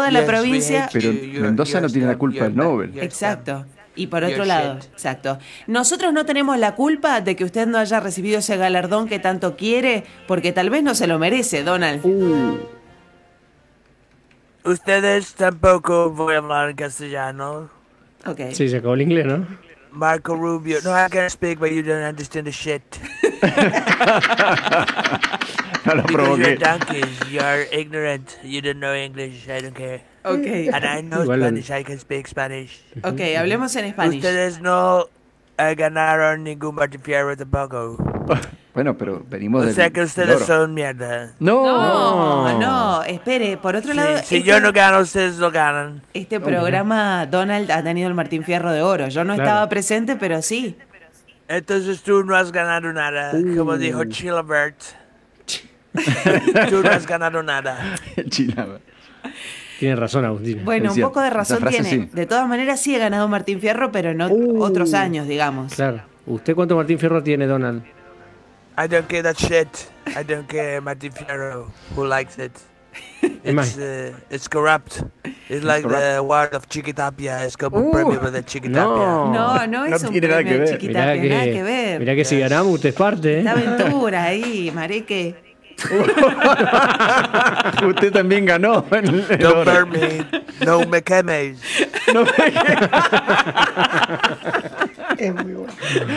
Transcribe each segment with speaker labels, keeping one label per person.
Speaker 1: toda la provincia.
Speaker 2: Pero Mendoza no tiene la culpa del Nobel.
Speaker 1: Exacto. Y por otro lado, exacto. Nosotros no tenemos la culpa de que usted no haya recibido ese galardón que tanto quiere, porque tal vez no se lo merece, Donald.
Speaker 3: Ustedes tampoco voy a hablar en castellano.
Speaker 1: Okay.
Speaker 4: Sí, se acabó el inglés, ¿no?
Speaker 3: Marco Rubio. No, I can speak, but you don't understand the shit.
Speaker 2: No lo
Speaker 3: Because
Speaker 2: provoqué.
Speaker 3: you're donkeys. You're ignorant. You don't know English. I don't care.
Speaker 1: Okay.
Speaker 3: And I know
Speaker 4: Igual-
Speaker 3: Spanish. I can speak Spanish.
Speaker 1: Ok, hablemos en español.
Speaker 3: Ustedes no ganaron ningún Martín Fierro tampoco.
Speaker 2: Bueno, pero venimos
Speaker 3: O
Speaker 2: del
Speaker 3: sea que ustedes
Speaker 2: oro.
Speaker 3: son mierda.
Speaker 1: No, espere, por otro lado,
Speaker 3: Si yo no gano, ustedes lo ganan.
Speaker 1: este programa, Donald ha tenido el Martín Fierro de Oro. Yo no
Speaker 4: Claro.
Speaker 1: estaba presente, pero sí.
Speaker 3: Entonces tú no has ganado nada. Como dijo Chilabert. Tú no has ganado nada.
Speaker 2: China.
Speaker 4: Tiene razón, Agustín.
Speaker 1: Bueno,
Speaker 2: Es
Speaker 1: un
Speaker 2: cierto,
Speaker 1: poco de
Speaker 2: esa
Speaker 1: razón
Speaker 2: frase
Speaker 1: tiene.
Speaker 2: sí.
Speaker 1: De todas maneras, sí he ganado Martín Fierro, pero no otros años, digamos.
Speaker 4: Claro. ¿Usted cuánto Martín Fierro tiene, Donald?
Speaker 3: I don't care that shit. I don't care Martín Fierro. Who likes it?
Speaker 4: más.
Speaker 3: It's corrupt. It's like
Speaker 2: corrupt.
Speaker 3: the award of Chiquitapia. Es como un premio de Chiquitapia.
Speaker 1: No es
Speaker 2: No
Speaker 1: un
Speaker 2: tiene nada
Speaker 1: premio
Speaker 2: que ver.
Speaker 1: Chiquitapia, nada que ver.
Speaker 4: Mirá que si ganamos, usted es parte, ¿eh?
Speaker 1: Esta aventura ahí, marique.
Speaker 2: Usted también ganó. El
Speaker 3: Don't
Speaker 2: oro.
Speaker 3: burn me. No me quemes.
Speaker 2: No me-
Speaker 5: Es muy bueno.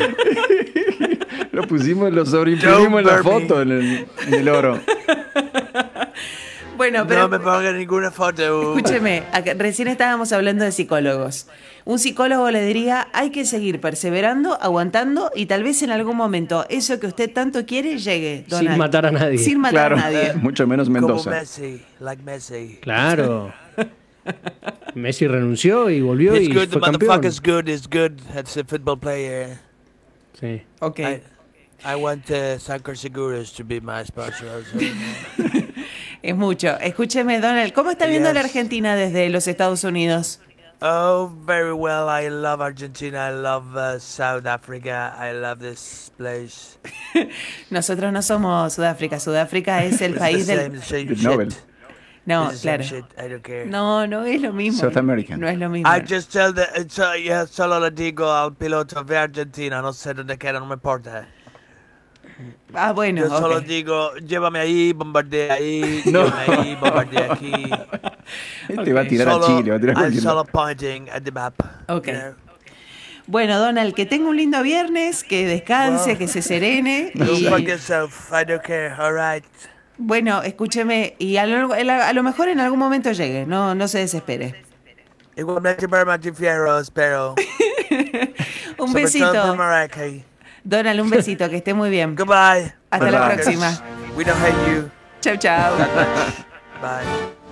Speaker 2: Lo pusimos, lo sobreimprimimos en la
Speaker 3: Don't burn
Speaker 2: foto en el oro.
Speaker 1: Bueno, pero
Speaker 3: No me ponga ninguna foto.
Speaker 1: escúcheme, recién estábamos hablando de psicólogos. Un psicólogo le diría, hay que seguir perseverando, aguantando y tal vez en algún momento eso que usted tanto quiere llegue, Donald.
Speaker 4: Sin matar a nadie.
Speaker 1: Sin matar
Speaker 2: Claro,
Speaker 1: a nadie.
Speaker 2: mucho menos
Speaker 3: Como
Speaker 2: Mendoza.
Speaker 3: Messi. Like Messi.
Speaker 4: Claro. Messi renunció y volvió
Speaker 3: It's
Speaker 4: y
Speaker 3: good. The
Speaker 4: fue campeón.
Speaker 3: motherfucker's good. Is good. As a football player.
Speaker 4: Sí.
Speaker 1: Ok.
Speaker 3: I want Sancor Seguros to be my sponsor. Also.
Speaker 1: Es mucho. Escúcheme, Donald, ¿cómo está viendo
Speaker 3: Yes.
Speaker 1: la Argentina desde los Estados Unidos?
Speaker 3: Oh, very well. I love Argentina. I love South Africa. I love this place.
Speaker 1: Nosotros no somos Sudáfrica. Sudáfrica es el
Speaker 3: It's
Speaker 1: país
Speaker 3: the
Speaker 1: del...
Speaker 3: same
Speaker 2: Del
Speaker 3: shit.
Speaker 2: Nobel.
Speaker 1: No,
Speaker 3: It's the same
Speaker 1: claro.
Speaker 3: shit. I don't care.
Speaker 1: No es lo mismo.
Speaker 2: South American.
Speaker 1: No es lo mismo.
Speaker 3: I just tell solo le digo al piloto de Argentina, no sé dónde queda, no me importa.
Speaker 1: Ah, bueno,
Speaker 3: Yo solo
Speaker 1: ok.
Speaker 3: digo, llévame ahí, bombardea ahí,
Speaker 2: No.
Speaker 3: llévame ahí, bombardea aquí.
Speaker 2: Este va a tirar a Chile, va a tirar a
Speaker 3: I'm
Speaker 2: cualquier
Speaker 3: solo
Speaker 2: lado.
Speaker 3: pointing at the map.
Speaker 1: Ok.
Speaker 3: you know.
Speaker 1: Bueno, Donald, que tenga un lindo viernes, que descanse,
Speaker 3: Wow.
Speaker 1: que se serene.
Speaker 3: Go
Speaker 1: Y,
Speaker 3: fuck yourself, I don't care, alright.
Speaker 1: bueno, escúcheme, y a lo mejor en algún momento llegue, no se desespere.
Speaker 3: Igualmente para Martín Fierro, espero.
Speaker 1: Un
Speaker 3: Sobre todo
Speaker 1: besito.
Speaker 3: por Maracay.
Speaker 1: Donald, un besito, que esté muy bien.
Speaker 3: Goodbye.
Speaker 1: Hasta la
Speaker 2: Bye.
Speaker 1: próxima.
Speaker 3: We don't hate you.
Speaker 1: Chau, chau.
Speaker 3: Bye.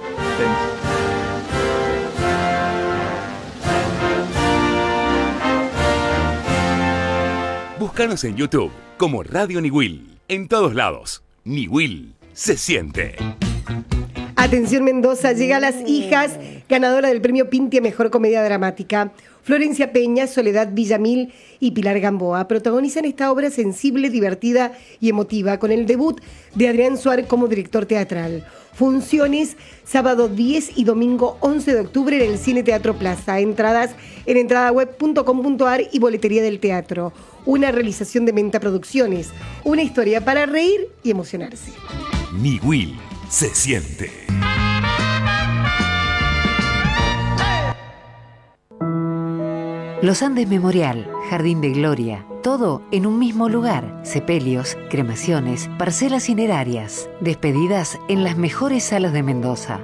Speaker 6: Búscanos en YouTube como Radio Niwil. En todos lados. Niwil se siente.
Speaker 5: Atención Mendoza, llega Las Hijas, ganadora del premio Pinti a Mejor Comedia Dramática. Florencia Peña, Soledad Villamil y Pilar Gamboa protagonizan esta obra sensible, divertida y emotiva con el debut de Adrián Suárez como director teatral. Funciones sábado 10 y domingo 11 de octubre en el Cine Teatro Plaza. Entradas en entradaweb.com.ar y boletería del teatro. Una realización de Menta Producciones. Una historia para reír y emocionarse.
Speaker 6: Niwil se siente.
Speaker 7: Los Andes Memorial, Jardín de Gloria, todo en un mismo lugar. Sepelios, cremaciones, parcelas cinerarias, despedidas en las mejores salas de Mendoza.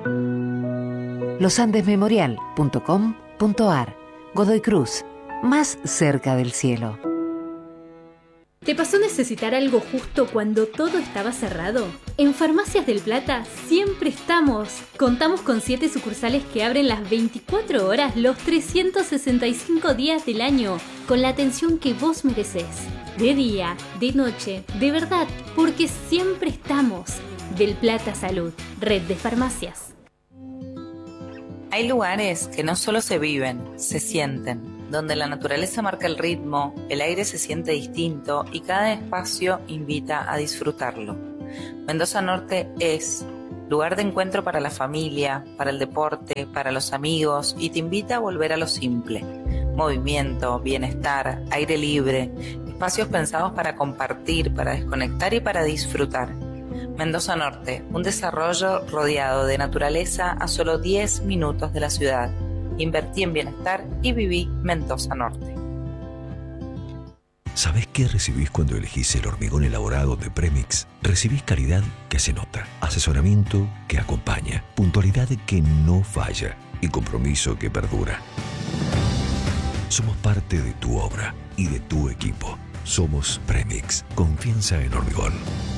Speaker 7: losandesmemorial.com.ar. Godoy Cruz, más cerca del cielo.
Speaker 8: ¿Te pasó necesitar algo justo cuando todo estaba cerrado? En Farmacias del Plata siempre estamos. Contamos con 7 sucursales que abren las 24 horas los 365 días del año, con la atención que vos mereces. De día, de noche, de verdad, porque siempre estamos. Del Plata Salud, red de farmacias.
Speaker 9: Hay lugares que no solo se viven, se sienten, donde la naturaleza marca el ritmo, el aire se siente distinto y cada espacio invita a disfrutarlo. Mendoza Norte es Lugar de encuentro para la familia, para el deporte, para los amigos y te invita a volver a lo simple. Movimiento, bienestar, aire libre, espacios pensados para compartir, para desconectar y para disfrutar. Mendoza Norte, un desarrollo rodeado de naturaleza a solo 10 minutos de la ciudad. Invertí en bienestar y viví Mendoza Norte.
Speaker 10: ¿Sabés qué recibís cuando elegís el hormigón elaborado de Premix? Recibís calidad que se nota, asesoramiento que acompaña, puntualidad que no falla y compromiso que perdura. Somos parte de tu obra y de tu equipo. Somos Premix, confianza en hormigón.